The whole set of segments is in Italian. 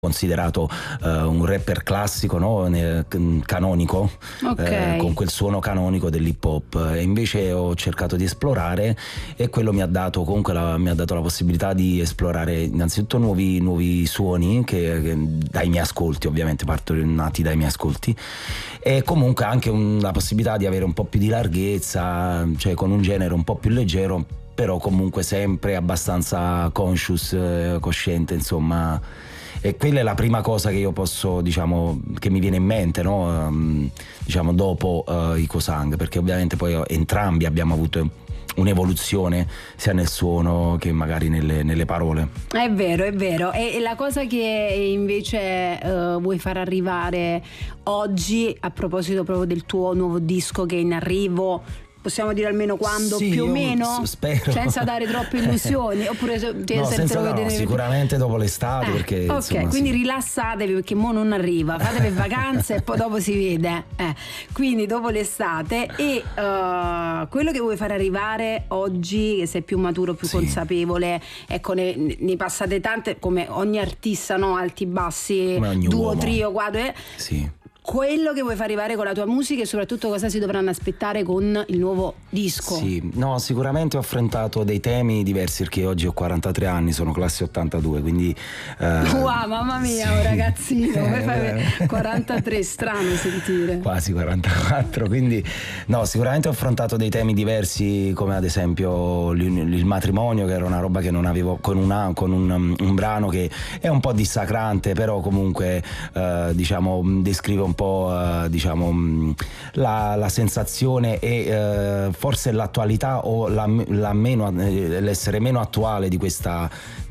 considerato un rapper classico, no? Canonico, Ok. con quel suono canonico dell'hip hop, e invece ho cercato di esplorare, e quello mi ha dato comunque mi ha dato la possibilità di esplorare innanzitutto nuovi suoni che dai miei ascolti, ovviamente parto nati dai miei ascolti, e comunque anche la possibilità di avere un po' più di larghezza, cioè con un genere un po' più leggero, però comunque sempre abbastanza conscious, cosciente, insomma. E quella è la prima cosa che io posso, diciamo, che mi viene in mente, no? Diciamo dopo i Cosang, perché ovviamente poi entrambi abbiamo avuto un'evoluzione sia nel suono che magari nelle parole. È vero, è vero. E la cosa che invece vuoi far arrivare oggi, a proposito proprio del tuo nuovo disco che è in arrivo, possiamo dire almeno quando, sì, più o meno? Spero. Senza dare troppe illusioni, oppure sicuramente dopo l'estate, perché ok, insomma, quindi sì. rilassatevi, perché mo non arriva, fatevi vacanze e poi dopo si vede, quindi dopo l'estate. E quello che vuoi fare arrivare oggi, che sei più maturo, più Sì. consapevole, ecco, ne passate tante, come ogni artista, no? Alti, bassi, Come ogni duo, uomo. trio, quadro, Sì. quello che vuoi far arrivare con la tua musica, e soprattutto cosa si dovranno aspettare con il nuovo disco. Sì, no, sicuramente ho affrontato dei temi diversi, perché oggi ho 43 anni, sono classe 82, quindi Wow, mamma mia, sì. un ragazzino, come fai 43, strano sentire. Quasi 44, quindi no, sicuramente ho affrontato dei temi diversi, come ad esempio il matrimonio, che era una roba che non avevo, con un brano che è un po' dissacrante, però comunque diciamo descrive un po' diciamo la sensazione e forse l'attualità o l'essere meno attuale di questa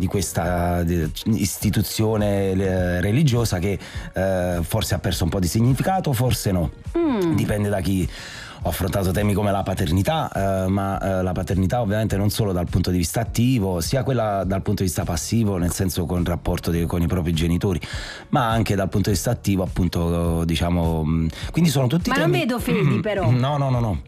istituzione religiosa, che forse ha perso un po' di significato, forse no, dipende da chi. Ho affrontato temi come la paternità, ma la paternità ovviamente non solo dal punto di vista attivo, sia quella dal punto di vista passivo, nel senso con il rapporto con i propri genitori, ma anche dal punto di vista attivo, appunto, diciamo. Quindi sono tutti Ma temi. non vedo fedi, però. No. No,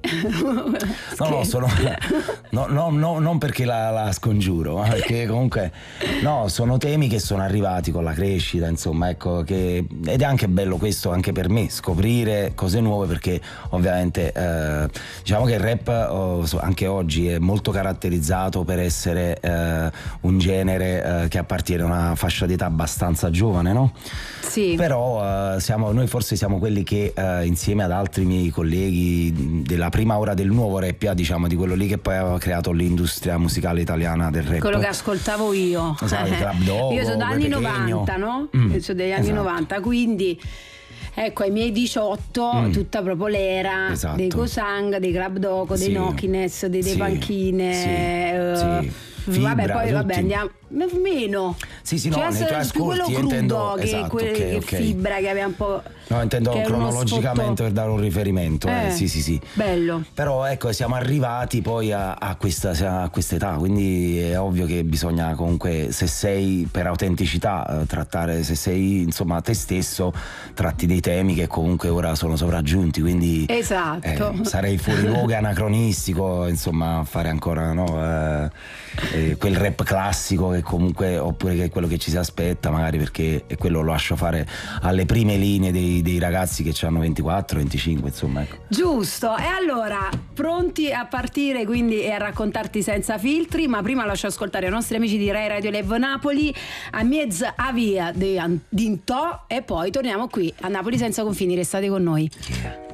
sono. No, non perché la scongiuro, ma perché comunque no, sono temi che sono arrivati con la crescita, insomma, ecco, ed è anche bello questo anche per me, scoprire cose nuove, perché ovviamente diciamo che il rap anche oggi è molto caratterizzato per essere un genere che appartiene a una fascia d'età abbastanza giovane, no? Sì. Però noi forse siamo quelli che insieme ad altri miei colleghi della prima ora del nuovo rap, diciamo, di quello lì che poi aveva creato l'industria musicale italiana del rap, Quello che ascoltavo io. Esatto, il Club Dogo, Io sono dagli Gue anni Pequeno. 90, no? Io sono degli anni esatto. 90, quindi ecco, ai miei 18 tutta proprio l'era Esatto. dei Cosang, dei Club Dogo, dei Sì. Nokines, dei Sì. Panchine, Sì. vabbè, Fibra, poi vabbè, tutti. andiamo meno. Sì, no, Cioè, nei tuoi più quello ascolti crudo intendo, che esatto, che ok. Fibra, che aveva un po'. No, intendo che era uno cronologicamente, sfotto. per dare un riferimento. Sì. Bello. Però ecco, siamo arrivati poi a questa età, quindi è ovvio che bisogna comunque, se sei per autenticità, trattare, se sei insomma te stesso, tratti dei temi che comunque ora sono sopraggiunti, quindi Esatto. sarei fuori luogo e anacronistico, insomma, fare ancora, no, quel rap classico che comunque, oppure che è quello che ci si aspetta, magari, perché è quello, lo lascio fare alle prime linee dei ragazzi che hanno 24, 25, insomma, ecco. Giusto, e allora pronti a partire quindi e a raccontarti senza filtri, ma prima lascio ascoltare i nostri amici di Rai Radio Live Napoli, a mezza a via di Antò, e poi torniamo qui a Napoli senza confini, restate con noi.